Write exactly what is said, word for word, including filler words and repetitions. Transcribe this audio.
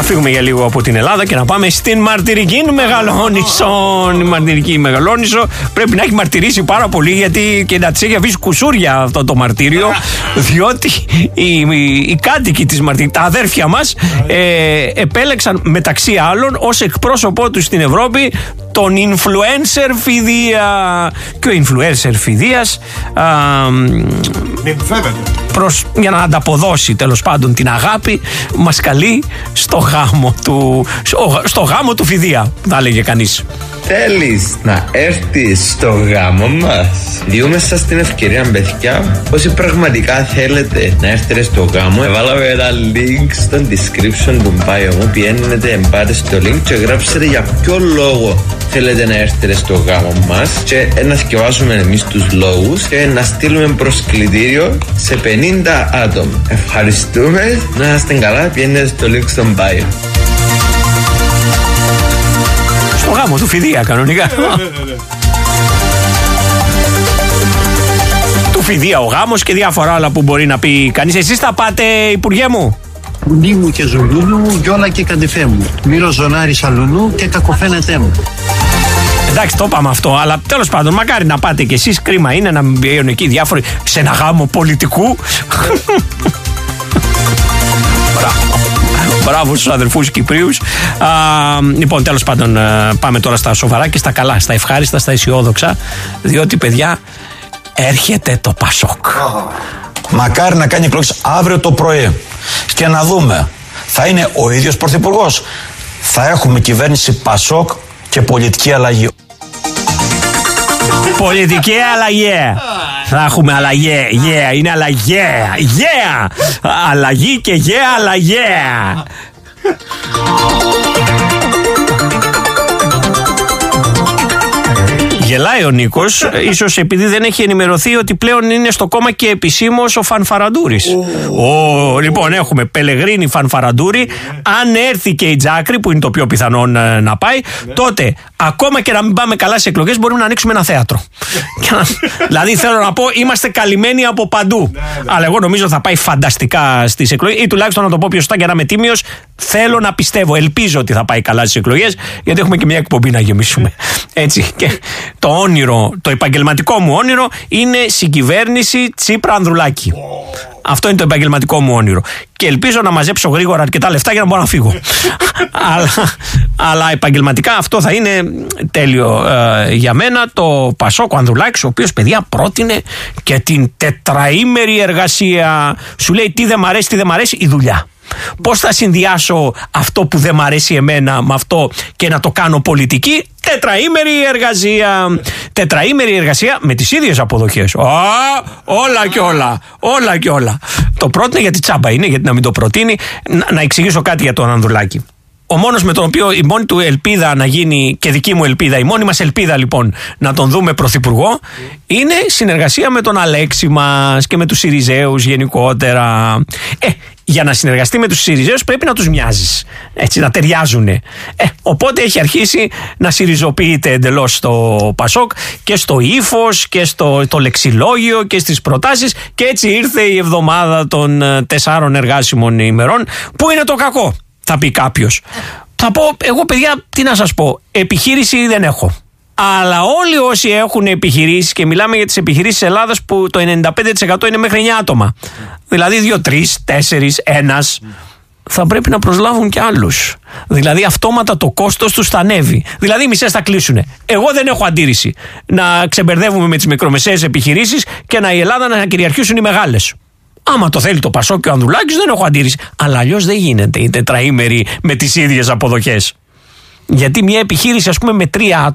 φύγουμε για λίγο από την Ελλάδα και να πάμε στην Μαρτυρική Μεγαλόνισσο. Η Μαρτυρική Μεγαλόνισσο πρέπει να έχει μαρτυρήσει πάρα πολύ, γιατί και να της έχει αφήσει κουσούρια αυτό το μαρτύριο, διότι οι, οι, οι κάτοικοι της Μαρτυρικής, τα αδέρφια μας, ε, επέλεξαν μεταξύ άλλων ως εκπρόσωπό τους στην Ευρώπη τον influencer Φιδία. Και ο influencer Φιδίας α, προς, για να ανταποδώσει τέλος πάντων την αγάπη, μας καλεί στο γάμο του, στο γάμο του Φιδία, θα έλεγε κανείς. Θέλεις να έρθεις στο γάμο μας? Διούμε σας την ευκαιρία, παιδιά. Όσοι πραγματικά θέλετε να έρθετε στο γάμο, έβαλαμε ένα link στο description του bio μου. Πιένετε, πάτε στο link και γράψετε για ποιο λόγο θέλετε να έρθετε στο γάμο μας και να σκευάσουμε εμείς τους λόγους και να στείλουμε προσκλητήριο σε πενήντα άτομα. Ευχαριστούμε, να είστε καλά, πιένετε στο link στο bio. Στο γάμο του Φιδία κανονικά. Του Φιδία ο γάμος και διάφορα άλλα που μπορεί να πει κανείς. Εσείς θα πάτε, Υπουργέ μου? Κουνί μου και ζουλούλου μου, γιόλα και καντεφέ μου. Μύρο ζωνάρι σαλουνού και κακοφαίνετέ μου. Εντάξει, το είπαμε αυτό, αλλά τέλος πάντων, μακάρι να πάτε κι εσείς. Κρίμα είναι να μην βγαίνουν εκεί διάφοροι σε ένα γάμο πολιτικού. Μπράβο στους αδερφούς Κυπρίους. Α, λοιπόν, τέλος πάντων, πάμε τώρα στα σοβαρά και στα καλά, στα ευχάριστα, στα αισιόδοξα, διότι, παιδιά, έρχεται το Πασόκ. Μακάρι να κάνει εκλογές αύριο το πρωί και να δούμε, θα είναι ο ίδιος πρωθυπουργός, θα έχουμε κυβέρνηση Πασόκ και πολιτική αλλαγή. Πολιτική αλλαγή. Θα έχουμε αλλαγή. Yeah, είναι αλλαγή. Yeah. Αλλαγή και yeah, αλλαγή. Γελάει ο Νίκος, ίσως επειδή δεν έχει ενημερωθεί ότι πλέον είναι στο κόμμα και επισήμως ο Φανφαραντούρης. Oh. Oh, λοιπόν, έχουμε Πελεγρίνη, Φανφαραντούρη. Αν έρθει και η Τζάκρη, που είναι το πιο πιθανό να, να πάει, yeah. τότε ακόμα και να μην πάμε καλά στις εκλογές, μπορούμε να ανοίξουμε ένα θέατρο. Δηλαδή, θέλω να πω, είμαστε καλυμμένοι από παντού. Αλλά εγώ νομίζω θα πάει φανταστικά στις εκλογές, ή τουλάχιστον να το πω πιο σωστά για να είμαι τίμιος. Θέλω να πιστεύω, ελπίζω ότι θα πάει καλά στις εκλογές, γιατί έχουμε και μια εκπομπή να γεμίσουμε. Έτσι. Και το όνειρο, το επαγγελματικό μου όνειρο είναι συγκυβέρνηση Τσίπρα-Ανδρουλάκη. Αυτό είναι το επαγγελματικό μου όνειρο. Και ελπίζω να μαζέψω γρήγορα αρκετά λεφτά για να μπορώ να φύγω. αλλά, αλλά επαγγελματικά αυτό θα είναι τέλειο ε, για μένα. Το Πασόκ ο Ανδρουλάκης, ο οποίος, παιδιά, πρότεινε και την τετραήμερη εργασία. Σου λέει τι δεν μ' αρέσει, τι δεν μ' αρέσει, η δουλειά. Πώς θα συνδυάσω αυτό που δεν μ' αρέσει εμένα με αυτό και να το κάνω πολιτική? Τετραήμερη εργασία. Τετραήμερη εργασία με τις ίδιες αποδοχές. Α, όλα και όλα. Όλα και όλα. Το πρότεινε γιατί τσάμπα είναι, γιατί να μην το προτείνει. Να, να εξηγήσω κάτι για τον Ανδρουλάκη. Ο μόνος με τον οποίο η μόνη του ελπίδα να γίνει, και δική μου ελπίδα, η μόνη μας ελπίδα λοιπόν να τον δούμε πρωθυπουργό, είναι συνεργασία με τον Αλέξη μας και με τους Συριζέους γενικότερα. Ε, για να συνεργαστεί με τους Συριζέους πρέπει να τους μοιάζεις, έτσι, να ταιριάζουνε. Ε, οπότε έχει αρχίσει να συριζοποιείται εντελώς στο Πασόκ και στο ύφος και στο το λεξιλόγιο και στις προτάσεις, και έτσι ήρθε η εβδομάδα των τεσσάρων εργάσιμων ημερών, που είναι το κακό. Θα πει κάποιος. Θα πω, εγώ, παιδιά, τι να σας πω, επιχείρηση δεν έχω. Αλλά όλοι όσοι έχουν επιχειρήσεις, και μιλάμε για τις επιχειρήσεις της Ελλάδας που το ενενήντα πέντε τοις εκατό είναι μέχρι εννιά άτομα. Δηλαδή δύο, τρεις, τέσσερις, ένας, θα πρέπει να προσλάβουν και άλλους. Δηλαδή αυτόματα το κόστος τους θα ανέβει. Δηλαδή οι μισές θα κλείσουν. Εγώ δεν έχω αντίρρηση να ξεμπερδεύουμε με τις μικρομεσαίες επιχειρήσεις και να η Ελλάδα να κυριαρχήσουν οι μεγάλες. Άμα το θέλει το Πασόκ και ο Ανδρουλάκης, δεν έχω αντίρρηση. Αλλά αλλιώς δεν γίνεται η τετραήμερη με τις ίδιες αποδοχές. Γιατί μια επιχείρηση, ας πούμε, με τρία,